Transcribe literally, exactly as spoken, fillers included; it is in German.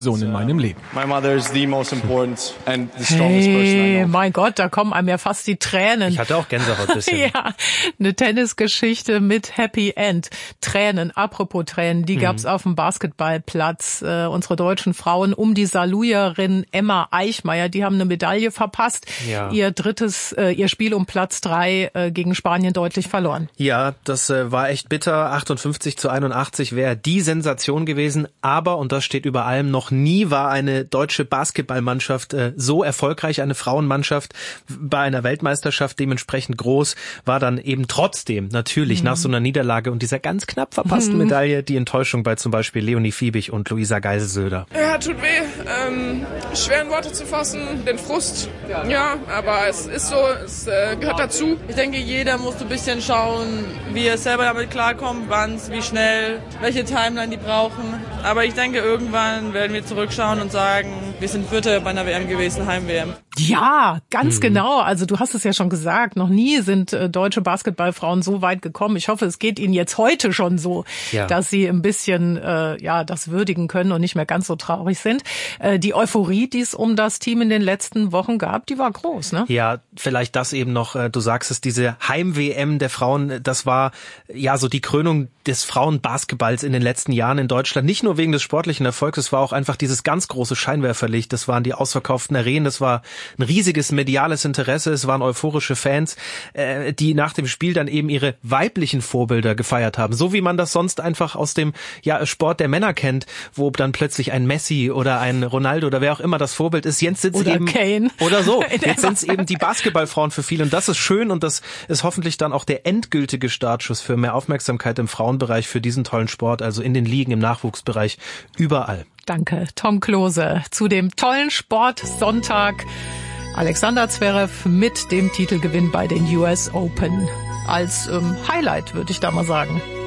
in meinem Leben. My mother is the most important and the strongest person I Hey, know. mein Gott, da kommen einem ja fast die Tränen. Ich hatte auch Gänsehaut ein bisschen. Ja, eine Tennisgeschichte mit Happy End. Tränen, apropos Tränen, die gab's auf dem Basketballplatz. Äh, unsere deutschen Frauen um die Saarlouierin Emma Eichmeier, die haben eine Medaille verpasst. Ja. Ihr drittes, äh, ihr Spiel um Platz drei äh, gegen Spanien deutlich verloren. Ja, das äh, war echt bitter. achtundfünfzig zu einundachtzig wäre die Sensation gewesen. Aber, und das steht über allem, noch nie war eine deutsche Basketballmannschaft äh, so erfolgreich, eine Frauenmannschaft bei einer Weltmeisterschaft dementsprechend groß, war dann eben trotzdem natürlich mhm. nach so einer Niederlage und dieser ganz knapp verpassten mhm. Medaille die Enttäuschung bei zum Beispiel Leonie Fiebig und Luisa Geiselsöder. Ja, tut weh, ähm, schwer in Worte zu fassen, den Frust, ja, aber es ist so, es äh, gehört dazu. Ich denke, jeder muss so ein bisschen schauen, wie er selber damit klarkommt, wann, wie schnell, welche Timeline die brauchen. Aber ich denke, irgendwann werden wir zurückschauen und sagen, wir sind Vierte bei einer W M gewesen, Heim-W M. Ja, ganz Mhm. genau. Also du hast es ja schon gesagt, noch nie sind äh, deutsche Basketballfrauen so weit gekommen. Ich hoffe, es geht ihnen jetzt heute schon so, ja. dass sie ein bisschen äh, ja das würdigen können und nicht mehr ganz so traurig sind. Äh, die Euphorie, die es um das Team in den letzten Wochen gab, die war groß, ne? Ja, vielleicht das eben noch, äh, du sagst es, diese Heim-W M der Frauen, das war ja so die Krönung des Frauenbasketballs in den letzten Jahren in Deutschland. Nicht nur wegen des sportlichen Erfolgs, es war auch einfach dieses ganz große Scheinwerferlicht. Das waren die ausverkauften Arenen, das war ein riesiges mediales Interesse, es waren euphorische Fans, äh, die nach dem Spiel dann eben ihre weiblichen Vorbilder gefeiert haben. So wie man das sonst einfach aus dem ja, Sport der Männer kennt, wo dann plötzlich ein Messi oder ein Ronaldo oder wer auch immer das Vorbild ist. Jetzt sitzt Oder eben Kane. Oder so. Jetzt sind es eben die Basketballfrauen für viele und das ist schön und das ist hoffentlich dann auch der endgültige Startschuss für mehr Aufmerksamkeit im Frauenbereich für diesen tollen Sport, also in den Ligen, im Nachwuchsbereich, überall. Danke, Tom Klose. Zu dem tollen Sportsonntag Alexander Zverev mit dem Titelgewinn bei den U S Open. Als ähm, Highlight, würde ich da mal sagen.